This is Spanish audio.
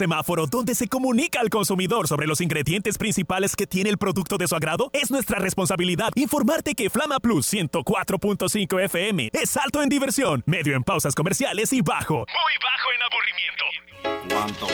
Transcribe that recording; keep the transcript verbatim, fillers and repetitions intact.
Semáforo, donde se comunica al consumidor sobre los ingredientes principales que tiene el producto de su agrado. Es nuestra responsabilidad informarte que Flama Plus ciento cuatro punto cinco F M es alto en diversión, medio en pausas comerciales y bajo, muy bajo en aburrimiento. ¿Cuánto